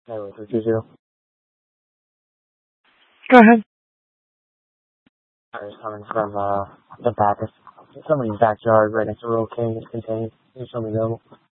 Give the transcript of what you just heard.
Anyway, 320. Go ahead. I was coming from the back of somebody's backyard right next to Rural King is contained. Can you show me available?